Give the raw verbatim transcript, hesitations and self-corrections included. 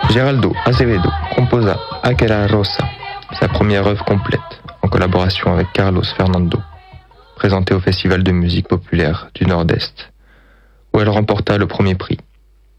Geraldo Azevedo composa Aquela Rosa, sa première œuvre complète, en collaboration avec Carlos Fernando, présentée au Festival de musique populaire du Nord-Est, où elle remporta le premier prix.